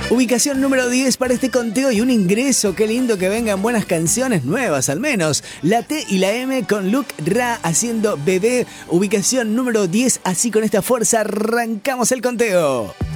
Ubicación número 10 para este conteo y un ingreso. Qué lindo que vengan buenas canciones nuevas al menos. La T y la M con Luke Ra haciendo Bebé. Ubicación número 10. Así con esta fuerza arrancamos el conteo.